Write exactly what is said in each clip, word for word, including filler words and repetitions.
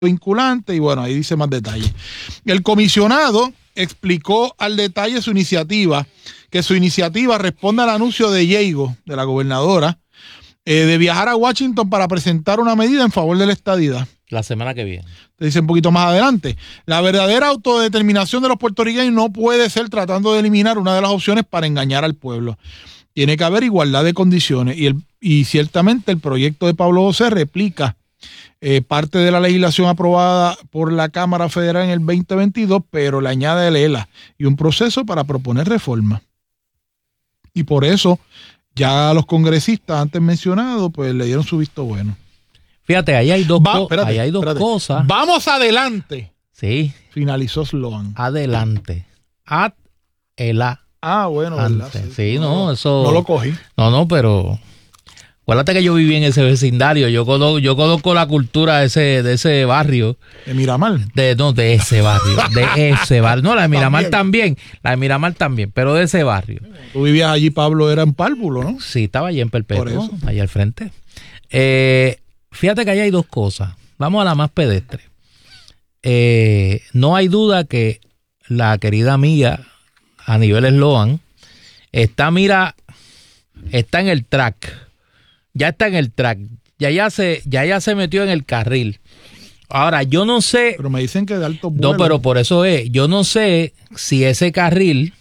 vinculante y bueno, ahí dice más detalles. El comisionado explicó al detalle su iniciativa, que su iniciativa responde al anuncio de Diego, de la gobernadora, eh, de viajar a Washington para presentar una medida en favor de la estadidad. La semana que viene. Te dice un poquito más adelante. La verdadera autodeterminación de los puertorriqueños no puede ser tratando de eliminar una de las opciones para engañar al pueblo. Tiene que haber igualdad de condiciones y, el, y ciertamente el proyecto de Pablo José replica eh, parte de la legislación aprobada por la Cámara Federal en el veinte veintidós, pero le añade el E L A y un proceso para proponer reformas. Y por eso ya los congresistas antes mencionados pues le dieron su visto bueno. Fíjate, ahí hay dos, Va, co- espérate, ahí hay dos espérate. cosas. Vamos adelante. Sí. Finalizó Sloan. Adelante. Ad el a. Ah, bueno, ¿verdad? Antes. Sí, no, eso. No lo cogí. No, no, pero acuérdate que yo viví en ese vecindario. Yo conozco, yo conozco la cultura de ese, de ese barrio. De Miramar. De, no, de ese barrio. De ese barrio. No, la de Miramar También. también. La de Miramar también, pero de ese barrio. Tú vivías allí, Pablo, era en Párvulo, ¿no? Sí, estaba allí en Perpetuo, Por eso. allá al frente. Eh, fíjate que ahí hay dos cosas. Vamos a la más pedestre. Eh, no hay duda que la querida amiga a nivel Sloan está, mira, está en el track. Ya está en el track. Ya ya se, ya ya se metió en el carril. Ahora, yo no sé. Pero me dicen que de alto vuelo. No, pero por eso es. Yo no sé si ese carril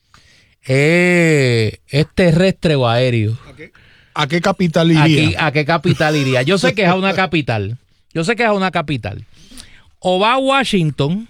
es, es terrestre o aéreo. ¿A qué, a qué capital iría? Aquí, ¿a qué capital iría? Yo sé que es a una capital. Yo sé que es a una capital. O va a Washington,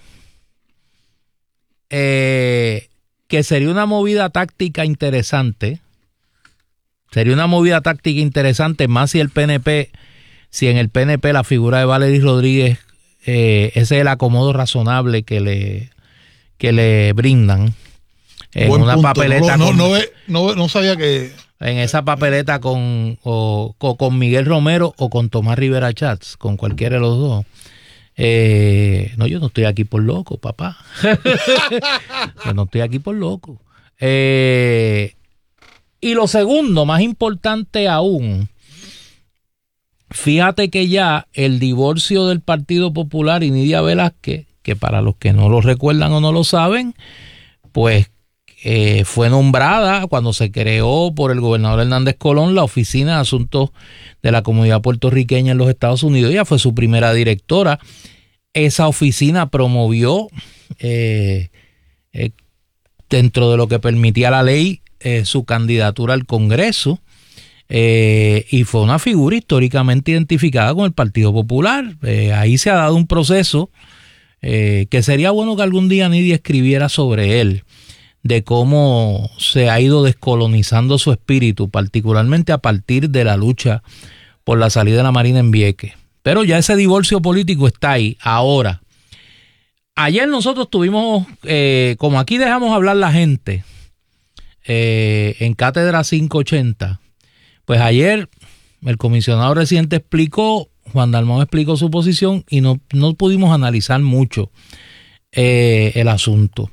eh, que sería una movida táctica interesante. Sería una movida táctica interesante, más si el P N P, si en el P N P la figura de Valery Rodríguez, eh, ese es el acomodo razonable que le, que le brindan. En Buen una punto. papeleta. No, con, no, no, no, no sabía que. En esa papeleta con, o, o con Miguel Romero o con Tomás Rivera Chats, con cualquiera de los dos. Eh, no, yo no estoy aquí por loco, papá. Yo no estoy aquí por loco. Eh, y lo segundo, más importante aún, fíjate que ya el divorcio del Partido Popular y Nidia Velázquez, que para los que no lo recuerdan o no lo saben, pues eh, fue nombrada cuando se creó por el gobernador Hernández Colón la Oficina de Asuntos de la Comunidad Puertorriqueña en los Estados Unidos. Ella fue su primera directora. Esa oficina promovió, eh, eh, dentro de lo que permitía la ley, eh, su candidatura al Congreso. Eh, y fue una figura históricamente identificada con el Partido Popular. Eh, ahí se ha dado un proceso eh, que sería bueno que algún día Nidia escribiera sobre él, de cómo se ha ido descolonizando su espíritu, particularmente a partir de la lucha por la salida de la Marina en Vieques. Pero ya ese divorcio político está ahí. Ahora, ayer nosotros tuvimos, eh, como aquí dejamos hablar la gente, eh, en Cátedra quinientos ochenta, pues ayer el comisionado residente explicó, Juan Dalmau explicó su posición y no, no pudimos analizar mucho eh, el asunto.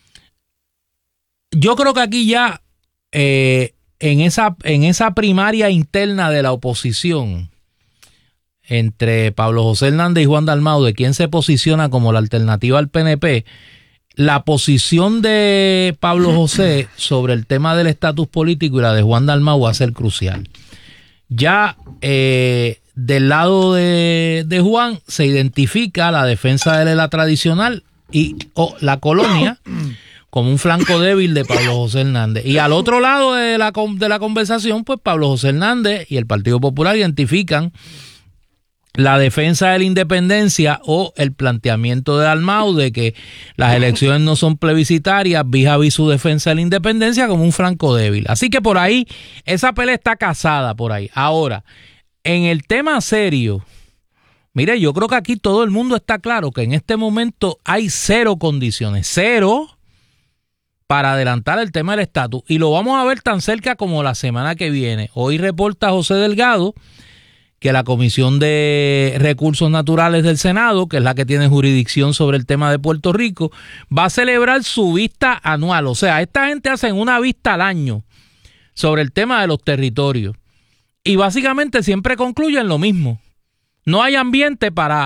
Yo creo que aquí ya eh, en esa, en esa primaria interna de la oposición entre Pablo José Hernández y Juan Dalmau, de quién se posiciona como la alternativa al P N P, la posición de Pablo José sobre el tema del estatus político y la de Juan Dalmau va a ser crucial. Ya eh, del lado de, de Juan se identifica la defensa de la tradicional y oh, la colonia como un flanco débil de Pablo José Hernández. Y al otro lado de la, de la conversación, pues Pablo José Hernández y el Partido Popular identifican la defensa de la independencia o el planteamiento de Dalmau de que las elecciones no son plebiscitarias, vis a vis su defensa de la independencia como un flanco débil. Así que por ahí, esa pelea está casada por ahí. Ahora, en el tema serio, mire, yo creo que aquí todo el mundo está claro que en este momento hay cero condiciones, cero para adelantar el tema del estatus. Y lo vamos a ver tan cerca como la semana que viene. Hoy reporta José Delgado que la Comisión de Recursos Naturales del Senado, que es la que tiene jurisdicción sobre el tema de Puerto Rico, va a celebrar su vista anual. O sea, esta gente hace una vista al año sobre el tema de los territorios. Y básicamente siempre concluyen lo mismo. No hay ambiente para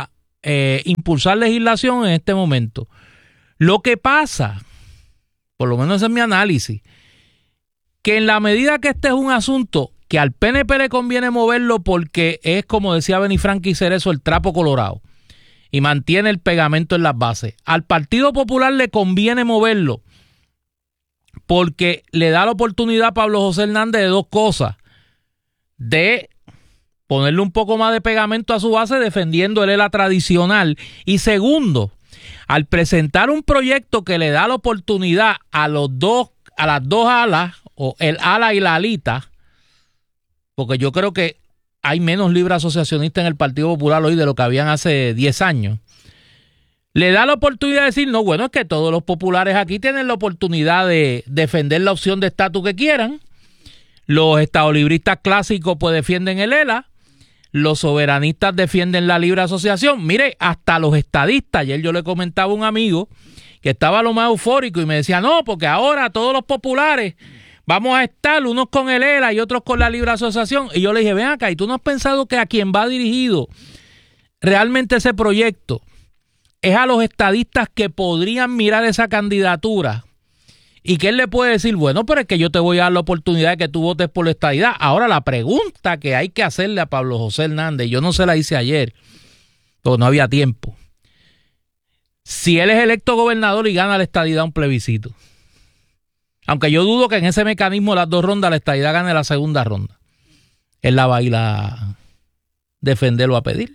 eh, impulsar legislación en este momento. Lo que pasa, por lo menos ese es mi análisis, que en la medida que este es un asunto que al P N P le conviene moverlo porque es, como decía Benifranqui Cerezo, el trapo colorado y mantiene el pegamento en las bases. Al Partido Popular le conviene moverlo porque le da la oportunidad a Pablo José Hernández de dos cosas: de ponerle un poco más de pegamento a su base defendiendo el E L A tradicional, y segundo, al presentar un proyecto que le da la oportunidad a los dos, a las dos alas, o el ala y la alita, porque yo creo que hay menos libre asociacionistas en el Partido Popular hoy de lo que habían hace diez años, le da la oportunidad de decir, no, bueno, es que todos los populares aquí tienen la oportunidad de defender la opción de estatus que quieran. Los estadolibristas clásicos pues defienden el E L A, los soberanistas defienden la libre asociación. Mire, hasta los estadistas, ayer yo le comentaba a un amigo que estaba lo más eufórico y me decía, no, porque ahora todos los populares vamos a estar unos con el E L A y otros con la libre asociación. Y yo le dije, ven acá, ¿y tú no has pensado que a quien va dirigido realmente ese proyecto es a los estadistas que podrían mirar esa candidatura y que él le puede decir, bueno, pero es que yo te voy a dar la oportunidad de que tú votes por la estadidad? Ahora, la pregunta que hay que hacerle a Pablo José Hernández, yo no se la hice ayer, porque no había tiempo. Si él es electo gobernador y gana la estadidad un plebiscito, aunque yo dudo que en ese mecanismo de las dos rondas la estadidad gane la segunda ronda, él la va a ir a defender o a pedir.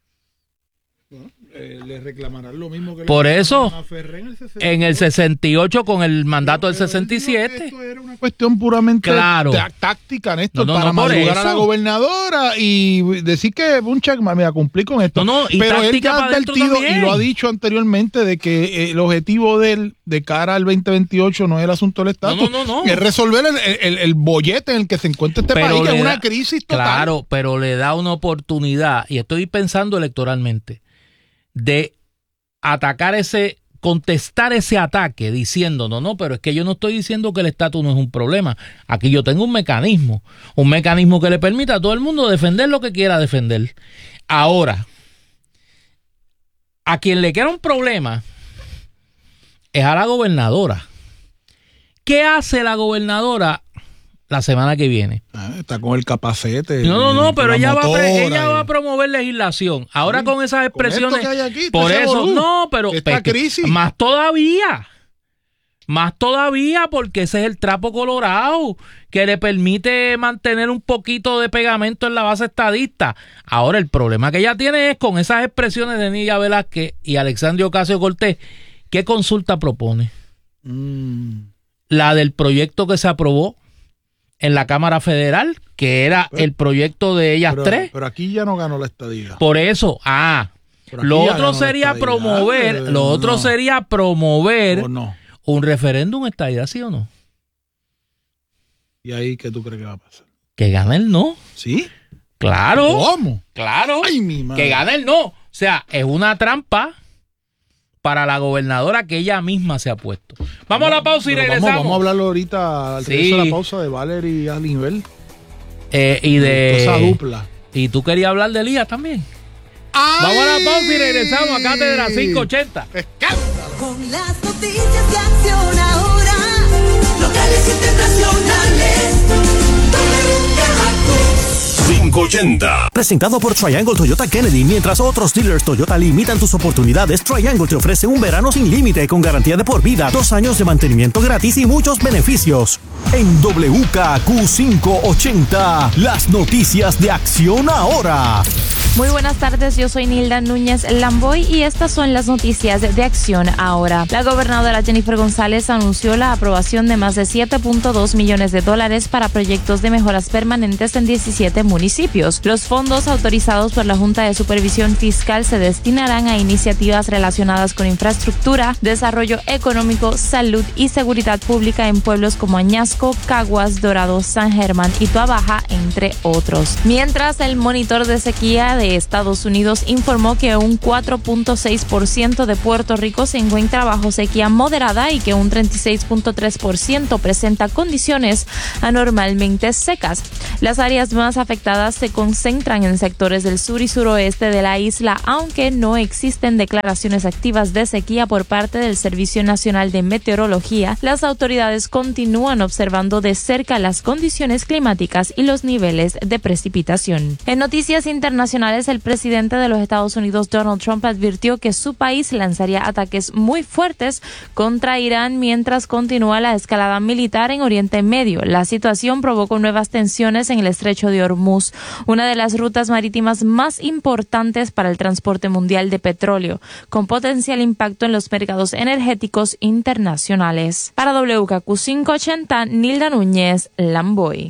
Eh, le reclamarán lo mismo que por le eso a Ferrer en el sesenta y ocho. En el sesenta y ocho con el mandato pero, del sesenta y siete. Esto era una cuestión puramente claro. táctica, Néstor, no, no, para no, madrugar a la gobernadora y decir que un check, mira, cumplí con esto. No, no, y pero él ya ha advertido y lo ha dicho anteriormente de que eh, el objetivo de él de cara al veinte veintiocho no es el asunto del estatus, no, no, no, no. es resolver el, el, el bollete en el que se encuentra este pero país, que es una da, crisis total. Claro, pero le da una oportunidad, y estoy pensando electoralmente, de atacar ese, contestar ese ataque diciendo, no, no, pero es que yo no estoy diciendo que el estatus no es un problema. Aquí yo tengo un mecanismo, un mecanismo que le permita a todo el mundo defender lo que quiera defender. Ahora, a quien le queda un problema es a la gobernadora. ¿Qué hace la gobernadora la semana que viene? Ah, está con el capacete. No, no, no, pero ella va, a pre, ella va a promover legislación. Ahora sí, con esas expresiones. Con aquí, por eso, bolú, no, pero esta pe, crisis. Más todavía. Más todavía, porque ese es el trapo colorado que le permite mantener un poquito de pegamento en la base estadista. Ahora, el problema que ella tiene es con esas expresiones de Nidia Velázquez y Alexandria Ocasio-Cortez. ¿Qué consulta propone? Mm. La del proyecto que se aprobó en la Cámara Federal, que era pero, el proyecto de ellas pero, tres. Pero aquí ya no ganó la estadía. Por eso, ah, lo otro sería promover, lo no. otro sería promover no. un referéndum estadía, ¿sí o no? ¿Y ahí qué tú crees que va a pasar? Que gane el no. ¿Sí? Claro. ¿Cómo? Claro. Ay, mi madre. Que gane el no. O sea, es una trampa para la gobernadora que ella misma se ha puesto. Vamos no, a la pausa y regresamos. Vamos, vamos a hablarlo ahorita al regreso sí. de la pausa de Valerie Alinbel. Eh, y de esa dupla. Y tú querías hablar de Elías también. ¡Ay! Vamos a la pausa y regresamos a Cátedra quinientos ochenta. ¡Escándalo! Con las noticias de Acción Ahora, locales internacionales, W K Q quinientos ochenta. Presentado por Triangle Toyota Kennedy. Mientras otros dealers Toyota limitan tus oportunidades, Triangle te ofrece un verano sin límite con garantía de por vida, dos años de mantenimiento gratis y muchos beneficios. En W K Q quinientos ochenta, las noticias de Acción Ahora. Muy buenas tardes, yo soy Nilda Núñez Lamboy y estas son las noticias de Acción Ahora. La gobernadora Jennifer González anunció la aprobación de más de siete punto dos millones de dólares para proyectos de mejoras permanentes en diecisiete municipios. Los fondos autorizados por la Junta de Supervisión Fiscal se destinarán a iniciativas relacionadas con infraestructura, desarrollo económico, salud y seguridad pública en pueblos como Añasco, Añasco, Caguas, Dorado, San Germán y Toabaja, entre otros. Mientras, el monitor de sequía de Estados Unidos informó que un cuatro punto seis por ciento de Puerto Rico se encuentra bajo sequía moderada y que un treinta y seis punto tres por ciento presenta condiciones anormalmente secas. Las áreas más afectadas se concentran en sectores del sur y suroeste de la isla, aunque no existen declaraciones activas de sequía por parte del Servicio Nacional de Meteorología. Las autoridades continúan observando de cerca las condiciones climáticas y los niveles de precipitación. En noticias internacionales, el presidente de los Estados Unidos, Donald Trump, advirtió que su país lanzaría ataques muy fuertes contra Irán mientras continúa la escalada militar en Oriente Medio. La situación provocó nuevas tensiones en el estrecho de Hormuz, una de las rutas marítimas más importantes para el transporte mundial de petróleo, con potencial impacto en los mercados energéticos internacionales. Para W K Q quinientos ochenta, Nilda Núñez, Lamboy.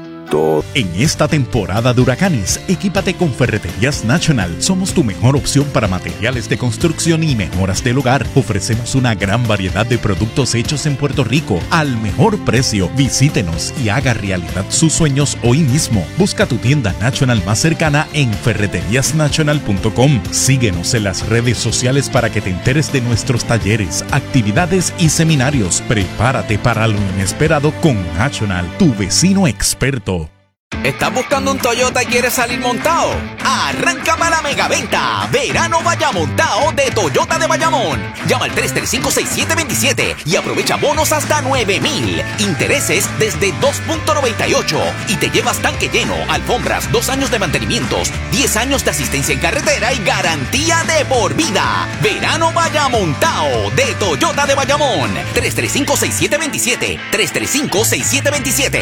En esta temporada de huracanes, equípate con Ferreterías National. Somos tu mejor opción para materiales de construcción y mejoras del hogar. Ofrecemos una gran variedad de productos hechos en Puerto Rico al mejor precio. Visítenos y haga realidad sus sueños hoy mismo. Busca tu tienda National más cercana en ferreterías national punto com. Síguenos en las redes sociales para que te enteres de nuestros talleres, actividades y seminarios. Prepárate para lo inesperado con National, tu vecino experto. ¿Estás buscando un Toyota y quieres salir montado? Arranca para la megaventa Verano Vaya Montado de Toyota de Bayamón. Llama al tres tres cinco, seis siete dos siete y aprovecha bonos hasta nueve mil, intereses desde dos punto noventa y ocho y te llevas tanque lleno, alfombras, dos años de mantenimientos, diez años de asistencia en carretera y garantía de por vida. Verano Vaya Montado de Toyota de Bayamón. tres tres cinco, seis siete dos siete, tres tres cinco, seis siete dos siete.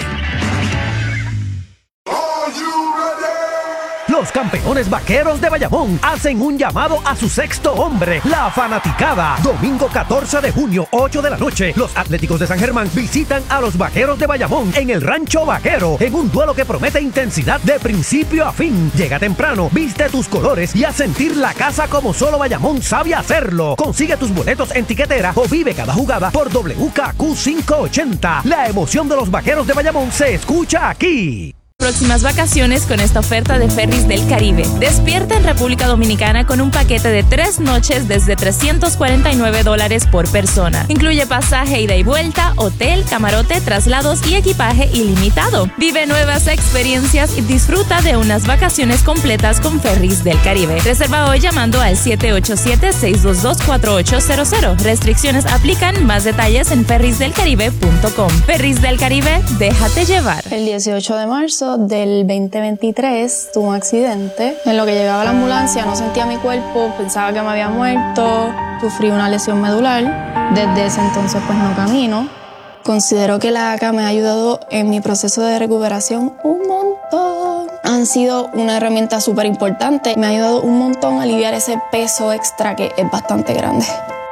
Los campeones vaqueros de Bayamón hacen un llamado a su sexto hombre, la fanaticada. Domingo catorce de junio, ocho de la noche, los Atléticos de San Germán visitan a los vaqueros de Bayamón en el Rancho Vaquero, en un duelo que promete intensidad de principio a fin. Llega temprano, viste tus colores y a sentir la casa como solo Bayamón sabe hacerlo. Consigue tus boletos en tiquetera o vive cada jugada por W K Q quinientos ochenta. La emoción de los vaqueros de Bayamón se escucha aquí. Próximas vacaciones con esta oferta de Ferries del Caribe. Despierta en República Dominicana con un paquete de tres noches desde trescientos cuarenta y nueve dólares por persona. Incluye pasaje ida y vuelta, hotel, camarote, traslados y equipaje ilimitado. Vive nuevas experiencias y disfruta de unas vacaciones completas con Ferries del Caribe. Reserva hoy llamando al siete ocho siete, seis dos dos, cuatro ocho cero cero. Restricciones aplican. Más detalles en ferries del caribe punto com. Ferries del Caribe, déjate llevar. El dieciocho de marzo del veinte veintitrés tuve un accidente. En lo que llegaba la ambulancia no sentía mi cuerpo, pensaba que me había muerto, sufrí una lesión medular. Desde ese entonces pues no camino. Considero que la A C A me ha ayudado en mi proceso de recuperación un montón. Han sido una herramienta súper importante. Me ha ayudado un montón a aliviar ese peso extra que es bastante grande.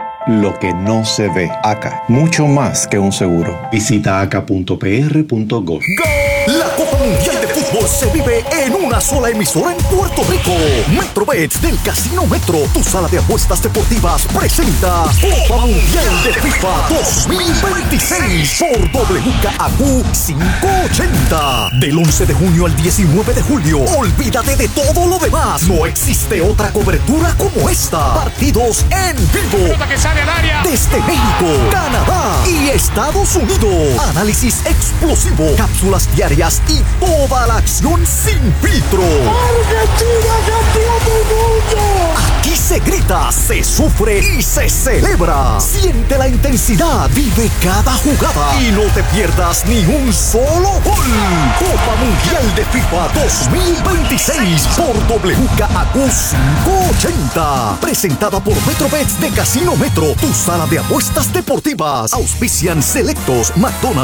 Lo que no se ve. A C A, mucho más que un seguro. Visita aca punto p r punto gov. La Copa Mundial de Fútbol se vive en una sola emisora en Puerto Rico. MetroBets del Casino Metro, tu sala de apuestas deportivas, presenta Copa Mundial de FIFA dos mil veintiséis por W K Q quinientos ochenta. Del once de junio al diecinueve de julio. Olvídate de todo lo demás. No existe otra cobertura como esta. Partidos en vivo. Desde México, Canadá y Estados Unidos. Análisis explosivo, cápsulas diarias y toda la acción sin filtro. ¡Argentina, campeón del mundo! Aquí se grita, se sufre y se celebra. Siente la intensidad, vive cada jugada y no te pierdas ni un solo gol. Copa Mundial de FIFA dos mil veintiséis por W K Q quinientos ochenta. Presentada por MetroBets de Casino Metro, tu sala de apuestas deportivas. Auspician Selectos, McDonald's,